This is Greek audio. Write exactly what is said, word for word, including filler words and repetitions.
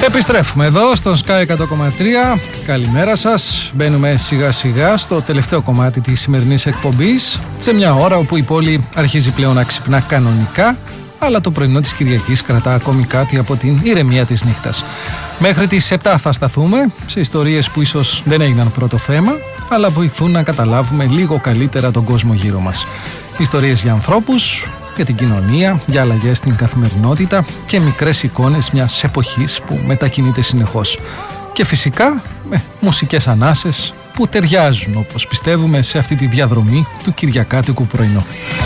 Επιστρέφουμε εδώ στο Sky εκατό κόμμα τρία. Καλημέρα σας. Μπαίνουμε σιγά σιγά στο τελευταίο κομμάτι της σημερινής εκπομπής, σε μια ώρα όπου η πόλη αρχίζει πλέον να ξυπνά κανονικά, αλλά το πρωινό της Κυριακής κρατά ακόμη κάτι από την ηρεμία της νύχτας. Μέχρι τις επτά θα σταθούμε σε ιστορίες που ίσως δεν έγιναν πρώτο θέμα, αλλά βοηθούν να καταλάβουμε λίγο καλύτερα τον κόσμο γύρω μας. Ιστορίες για ανθρώπους, για την κοινωνία, για αλλαγές στην καθημερινότητα και μικρές εικόνες μιας εποχής που μετακινείται συνεχώς. Και φυσικά με μουσικές ανάσες που ταιριάζουν, όπως πιστεύουμε, σε αυτή τη διαδρομή του κυριακάτικου πρωινού.